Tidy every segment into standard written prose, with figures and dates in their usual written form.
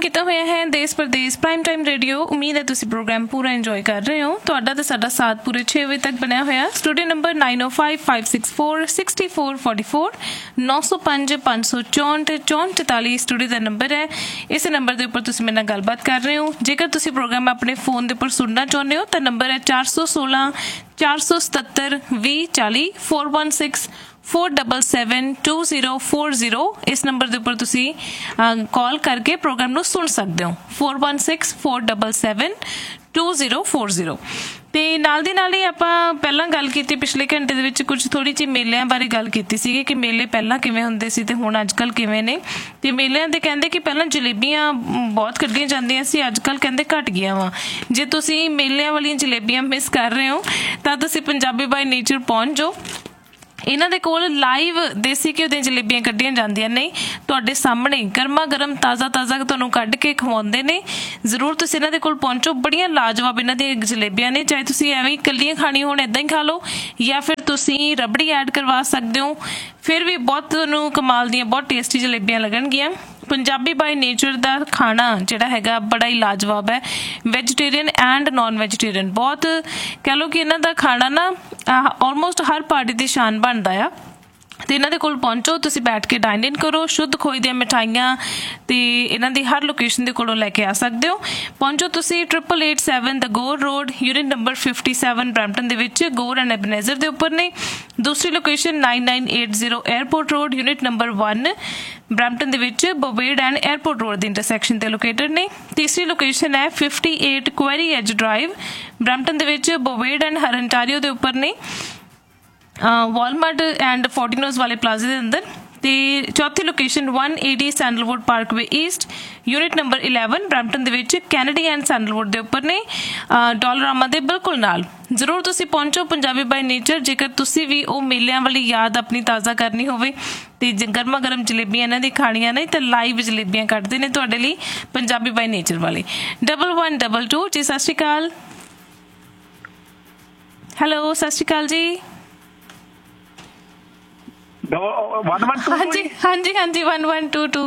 ਕੀਤਾ ਹੋਇਆ ਹੈ ਦੇਸ਼ ਪ੍ਰਦੇਸ਼ ਪ੍ਰਾਈਮ ਟਾਈਮ ਰੇਡੀਓ। ਉਮੀਦ ਹੈ ਤੁਸੀਂ ਪ੍ਰੋਗਰਾਮ ਪੂਰਾ ਇੰਜੋਏ ਕਰ ਰਹੇ ਹੋ। ਤੁਹਾਡਾ ਤੇ ਸਾਡਾ ਸਾਥ ਪੂਰੇ 6 ਵਜੇ ਤੱਕ ਬਣਿਆ ਹੋਇਆ। ਸਟੂਡੀਓ ਨੰਬਰ 9055646444 9055646444 ਸਟੂਡੀਓ ਦਾ ਨੰਬਰ ਹੈ। ਇਸ ਨੰਬਰ ਦੇ ਉੱਪਰ ਤੁਸੀਂ ਮੇਰੇ ਨਾਲ ਗੱਲਬਾਤ ਕਰ ਰਹੇ ਹੋ। ਜੇਕਰ ਤੁਸੀਂ ਪ੍ਰੋਗਰਾਮ ਆਪਣੇ ਫੋਨ ਦੇ ਉੱਪਰ ਸੁਣਨਾ ਚਾਹੁੰਦੇ ਹੋ ਤਾਂ ਨੰਬਰ ਹੈ 416 477 2040 416 477-2040। इस नंबर के उपर तुसी कॉल करके प्रोग्राम नूं सुन सकते हो 416-477-2040। ਤੇ ਨਾਲ ਦੀ ਨਾਲ ਹੀ ਆਪਾਂ ਪਹਿਲਾਂ ਗੱਲ ਕੀਤੀ ਪਿਛਲੇ ਘੰਟੇ ਦੇ ਵਿੱਚ ਕੁਝ ਥੋੜੀ ਜਿਹੀ ਮੇਲਿਆਂ ਬਾਰੇ ਗੱਲ ਕੀਤੀ ਸੀਗੀ ਕਿ ਮੇਲੇ ਪਹਿਲਾਂ ਕਿਵੇਂ ਹੁੰਦੇ ਸੀ ਤੇ ਹੁਣ ਅੱਜ ਕੱਲ੍ਹ ਕਿਵੇਂ ਨੇ। ਤੇ ਮੇਲਿਆਂ ਦੇ ਕਹਿੰਦੇ ਕਿ ਪਹਿਲਾਂ ਜਲੇਬੀਆਂ ਬਹੁਤ ਕੱਢੀਆਂ ਜਾਂਦੀਆਂ ਸੀ, ਅੱਜ ਕੱਲ੍ਹ ਕਹਿੰਦੇ ਘੱਟ ਗਈਆਂ ਵਾ। ਜੇ ਤੁਸੀਂ ਮੇਲਿਆਂ ਵਾਲੀਆਂ ਜਲੇਬੀਆਂ ਮਿਸ ਕਰ ਰਹੇ ਹੋ ਤਾਂ ਤੁਸੀਂ ਪੰਜਾਬੀ ਬਾਈ ਨੇਚਰ ਪਹੁੰਚ ਜਾਓ। ਇਹਨਾਂ ਦੇ ਕੋਲ ਲਾਈਵ ਦੇਸੀ ਘਿਓ ਦੀਆਂ ਜਲੇਬੀਆਂ ਕੱਢੀਆਂ ਜਾਂਦੀਆਂ ਨੇ, ਤੁਹਾਡੇ ਸਾਹਮਣੇ ਗਰਮਾ ਗਰਮ ਤਾਜ਼ਾ ਤੁਹਾਨੂੰ ਕੱਢ ਕੇ ਖਵਾਉਂਦੇ ਨੇ। ਜ਼ਰੂਰ ਤੁਸੀਂ ਇਹਨਾਂ ਦੇ ਕੋਲ ਪਹੁੰਚੋ। ਬੜੀਆਂ ਲਾਜਵਾਬ ਇਹਨਾਂ ਦੀਆਂ ਜਲੇਬੀਆਂ ਨੇ, ਚਾਹੇ ਤੁਸੀਂ ਐਵੇਂ ਇਕੱਲੀਆਂ ਖਾਣੀ ਹੋਣ ਇੱਦਾਂ ਹੀ ਖਾ ਲਓ ਜਾਂ ਫਿਰ ਤੁਸੀਂ ਰਬੜੀ ਐਡ ਕਰਵਾ ਸਕਦੇ ਹੋ, ਫਿਰ ਵੀ ਬਹੁਤ ਤੁਹਾਨੂੰ ਕਮਾਲ ਦੀਆਂ ਬਹੁਤ ਟੇਸਟੀ ਜਲੇਬੀਆਂ ਲੱਗਣਗੀਆਂ। ਪੰਜਾਬੀ ਬਾਈ ਨੇਚਰ ਦਾ ਖਾਣਾ ਜਿਹੜਾ ਹੈਗਾ ਬੜਾ ਹੀ ਲਾਜਵਾਬ ਹੈ, ਵੈਜੀਟੇਰੀਅਨ ਐਂਡ ਨੋਨ ਵੈਜੀਟੇਰੀਅਨ। ਬਹੁਤ ਕਹਿ ਲਓ ਕਿ ਇਹਨਾਂ ਦਾ ਖਾਣਾ ਨਾ ਆਲਮੋਸਟ ਹਰ ਪਾਰਟੀ ਦੀ ਸ਼ਾਨ ਬਣਦਾ ਆ। ਤੇ ਇਹਨਾਂ ਦੇ ਕੋਲ ਪਹੁੰਚੋ, ਤੁਸੀਂ ਬੈਠ ਕੇ ਡਾਈਨ ਇਨ ਕਰੋ। ਸ਼ੁੱਧ ਖੋਏ ਦੀਆਂ ਮਿਠਾਈਆਂ ਤੇ ਇਹਨਾਂ ਦੀ ਹਰ ਲੋਕੇਸ਼ਨ ਦੇ ਕੋਲੋਂ ਲੈ ਕੇ ਆ ਸਕਦੇ ਹੋ। ਪਹੁੰਚੋ ਤੁਸੀਂ 8887 ਦਾ ਗੋਰ ਰੋਡ, ਯੂਨਿਟ ਨੰਬਰ 57 ਬਰੈਂਪਟਨ ਦੇ ਵਿੱਚ ਗੋਰ ਐਂਡ ਐਬਨੇਜ਼ਰ ਦੇ ਉੱਪਰ ਨੇ। ਦੂਸਰੀ location 9980 airport road, unit number 1 Brampton ਦੇ ਵਿੱਚ ਬੋਵੇਡ and airport road the intersection ਤੇ ਲੋਕੇਟਡ ਨੇ। ਤੀਸਰੀ ਲੋਕੇਸ਼ਨ ਹੈ 58 ਕੁਐਰੀ ਐਜ ਡਰਾਈਵ, ਬਰੈਂਪਟਨ ਦੇ ਵਿੱਚ ਬੋਵੇਡ ਐਂਡ ਹਰਨਟਾਰੀਓ ਦੇ ਉੱਪਰ ਨੇ, ਵਾਲਮਾਰਟ ਐਂਡ ਫੋਰਟੀਨੋਜ਼ ਵਾਲੇ ਪਲਾਜ਼ੇ ਦੇ ਅੰਦਰ। ਤੇ ਚੌਥੀ location 180 sandalwood Parkway East, unit number 11 Brampton ਦੇ ਵਿੱਚ ਕੈਨੇਡੀ ਐਂਡ ਸੈਂਡਲਵੁੱਡ ਦੇ ਉੱਪਰ ਨੇ, ਡੋਲਰਾਮਾ ਦੇ ਬਿਲਕੁਲ ਨਾਲ। ਜ਼ਰੂਰ ਤੁਸੀਂ ਪਹੁੰਚੋ ਪੰਜਾਬੀ ਬਾਈ ਨੇਚਰ। ਜੇਕਰ ਤੁਸੀਂ ਵੀ ਉਹ ਮੇਲਿਆਂ ਵਾਲੀ ਯਾਦ ਆਪਣੀ ਤਾਜ਼ਾ ਕਰਨੀ ਹੋਵੇ ਤੇ ਗਰਮਾ ਗਰਮ ਜਲੇਬੀਆਂ ਇਹਨਾਂ ਦੀ ਖਾਣੀਆਂ ਨੇ ਤਾਂ ਲਾਈਵ ਜਲੇਬੀਆਂ ਕੱਢਦੇ ਨੇ ਤੁਹਾਡੇ ਲਈ ਪੰਜਾਬੀ ਬਾਈ ਨੇਚਰ ਵਾਲੇ। 1122 ਜੀ। ਸਤਿ ਸ਼੍ਰੀ ਅਕਾਲ। ਹੈਲੋ, ਸਤਿ ਸ਼੍ਰੀ ਅਕਾਲ ਜੀ। ਹਾਂਜੀ ਹਾਂਜੀ ਹਾਂਜੀ 1122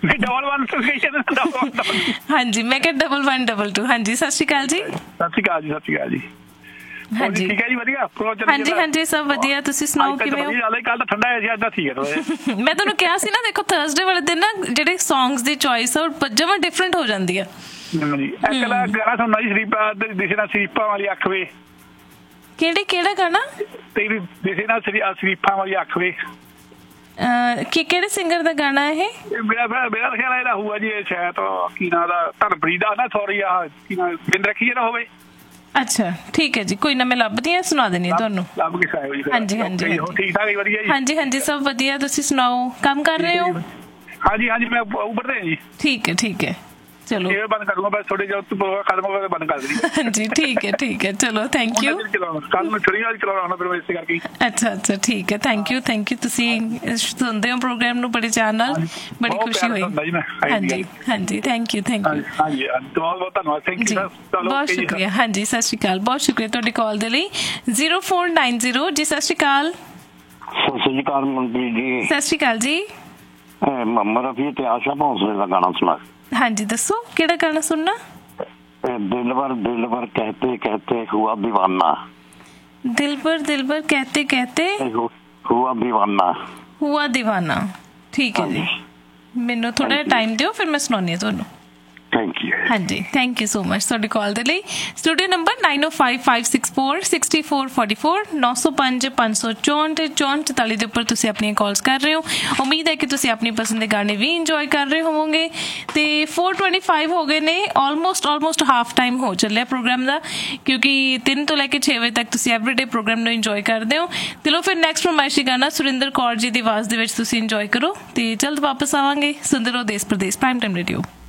ਹਾਂਜੀ, ਮੈਂ ਕਿਹਾ 1122। ਹਾਂਜੀ, ਸਤਿ ਸ਼੍ਰੀ ਅਕਾਲ ਜੀ। ਸਤਿ ਸ਼੍ਰੀ ਅਕਾਲ ਜੀ। ਸਤਿ ਸ਼੍ਰੀ ਅਕਾਲ ਜੀ। ਹਾਂਜੀ ਠੀਕ ਹੈ ਜੀ, ਵਧੀਆ। ਹਾਂਜੀ ਹਾਂਜੀ, ਸਭ ਵਧੀਆ। ਤੁਸੀਂ ਸੁਣਾਓ ਕਿਵੇਂ ਹੋ? ਕੱਲ ਤਾਂ ਠੰਡਾ ਹੈ, ਅੱਜ ਠੀਕ ਹੈ। ਮੈਂ ਤੁਹਾਨੂੰ ਕਿਹਾ ਸੀ ਨਾ, ਦੇਖੋ ਥਰਸਡੇ ਵਾਲੇ ਦਿਨ ਨਾ ਜਿਹੜੇ ਸੌਂਗਸ ਦੀ ਚੋਇਸ ਆ ਉਹ ਜਮਾਂ ਡਿਫਰੈਂਟ ਹੋ ਜਾਂਦੀ ਆ। ਗਾਣਾ ਸੁਣਨਾ ਜੀ, ਸ਼ਰੀਫਾਂ ਵਾਲੀ ਅੱਖ ਵੇ। ਕਿਹੜਾ ਗਾਣਾ? ਤੇਰੀ ਦਿਸੇ ਨਾ ਸ਼ਰੀਫਾਂ ਵਾਲੀ ਅੱਖ ਵੇ। ਕਿਹੜੇ ਸਿੰਗਰ ਦਾ ਗਾਣਾ ਇਹ? ਮੇਰਾ ਖਿਆਲ ਇਹਦਾ ਹੋਊਗਾ ਜੀ, ਸ਼ਾਇਦ ਕੀ ਨਾਂ ਦਾ ਧਰਮਪ੍ਰੀਤ ਦਾ ਨਾ, ਸੌਰੀ ਆ ਕੀ ਨਾਂ ਬਿੰਦ ਰੱਖੀ ਨਾ ਹੋਵੇ। ਅੱਛਾ, ਠੀਕ ਹੈ ਜੀ, ਕੋਈ ਨਾ, ਮੈਂ ਲੱਭਦੀ ਹਾਂ, ਸੁਣਾ ਦਿੰਦੀ ਹਾਂ ਤੁਹਾਨੂੰ। ਹਾਂਜੀ ਹਾਂਜੀ, ਠੀਕ ਠਾਕ ਵਧੀਆ ਜੀ। ਹਾਂਜੀ ਹਾਂਜੀ, ਸਭ ਵਧੀਆ। ਤੁਸੀਂ ਸੁਣਾਓ, ਕੰਮ ਕਰ ਰਹੇ ਹੋ? ਹਾਂਜੀ ਹਾਂਜੀ, ਮੈਂ ਉਬਰ ਤੇ ਜੀ। ਠੀਕ ਹੈ ਠੀਕ ਹੈ, ਚਲੋ ਬੰਦ ਕਰੂੰਗਾ ਬਸ, ਥੋੜੇ ਜਿਹਾ ਖਤਮ ਹੋਵੇ ਬੰਦ ਕਰ ਦੇਣੀ। ਹਾਂਜੀ, ਠੀਕ ਹੈ, ਚਲੋ ਥੈਂਕ ਯੂ। ਕੱਲ ਨੂੰ ਛੁੱਟੀ ਵਾਲੀ ਚਲਾਉਣਾ ਫਿਰ ਇਸੇ ਕਰਕੇ। ਅੱਛਾ, ਠੀਕ ਹੈ, ਥੈਂਕ ਯੂ। ਤੁਸੀਂ ਸੁਣਦੇ ਹੋ ਪ੍ਰੋਗਰਾਮ ਨੂੰ ਬੜੇ ਚਾਅ ਨਾਲ, ਬੜੀ ਖੁਸ਼ੀ ਹੋਈ। ਹਾਂਜੀ, ਥੈਂਕ ਯੂ। ਹਾਂਜੀ, ਬਹੁਤ ਧੰਨਵਾਦ। ਥੈਂਕ ਯੂ, ਬਹੁਤ ਸ਼ੁਕਰੀਆ। ਹਾਂਜੀ, ਸਤਿ ਸ਼੍ਰੀ ਅਕਾਲ, ਬਹੁਤ ਸ਼ੁਕਰੀਆ ਤੁਹਾਡੀ ਕਾਲ ਦੇ ਲਈ। 0490 ਜੀ। ਸਤਿ ਸ਼੍ਰੀ ਅਕਾਲ। ਸਤਿ ਸ਼੍ਰੀ ਅਕਾਲ ਮਨਪ੍ਰੀਤ ਜੀ। ਸਤਿ ਸ਼੍ਰੀ ਅਕਾਲ ਜੀ। ਮੁਹੰਮਦ ਰਫੀ ਤੇ ਆਸ਼ਾ ਭੋਸਲੇ ਦਾ ਗਾਣਾ ਸੁਣਾ। ਹਾਂਜੀ, ਦੱਸੋ ਕਿਹੜਾ ਗਾਣਾ ਸੁਣਨਾ? दिलबर कहते कहते हुआ दीवाना। दिलबर कहते कहते हुआ दीवाना। ठीक है जी, मैनू थोड़ा टाइम दिओ, फिर मैं सुनानी है तुहानू। Thank you. ਹਾਂਜੀ, ਥੈਂਕ ਯੂ ਸੋ ਮਚ ਤੁਹਾਡੀ ਕਾਲ ਦੇ ਲਈ। ਸਟੂਡੀਓ ਨੰਬਰ 9055646444 905564 ਦੇ ਉੱਪਰ ਤੁਸੀਂ ਆਪਣੀਆਂ ਕਾਲਸ ਕਰ ਰਹੇ ਹੋ। ਉਮੀਦ ਹੈ ਕਿ ਤੁਸੀਂ ਆਪਣੀ ਪਸੰਦ ਦੇ ਗਾਣੇ ਵੀ ਇੰਜੋਏ ਕਰ ਰਹੇ ਹੋਵੋਗੇ। ਤੇ 4:25 ਹੋ ਗਏ ਨੇ, ਆਲਮੋਸਟ ਹਾਫ ਟਾਈਮ ਹੋ ਚੱਲਿਆ ਪ੍ਰੋਗਰਾਮ ਦਾ, ਕਿਉਂਕਿ 3 ਤੋਂ ਲੈ ਕੇ 6 ਵਜੇ ਤੱਕ ਤੁਸੀਂ ਐਵਰੀਡੇ ਪ੍ਰੋਗਰਾਮ ਨੂੰ ਇੰਜੋਏ ਕਰਦੇ ਹੋ। ਚਲੋ ਫਿਰ ਨੈਕਸਟ ਫਰਮਾਇਸ਼ੀ ਗਾਣਾ ਸੁਰਿੰਦਰ ਕੌਰ ਜੀ ਦੀ ਆਵਾਜ਼ ਦੇ ਵਿੱਚ ਤੁਸੀਂ ਇੰਜੋਏ ਕਰੋ ਤੇ ਜਲਦ ਵਾਪਸ ਆਵਾਂਗੇ। ਸੁਣਦੇ ਰਹੋ ਦੇਸ਼ ਪ੍ਰਦੇਸ਼ ਪ੍ਰਾਈਮ ਟਾਈਮ ਰੇਡੀਓ।